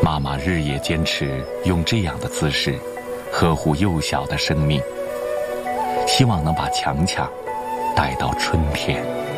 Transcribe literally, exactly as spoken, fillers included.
妈妈日夜坚持用这样的姿势呵护幼小的生命，希望能把强强带到春天。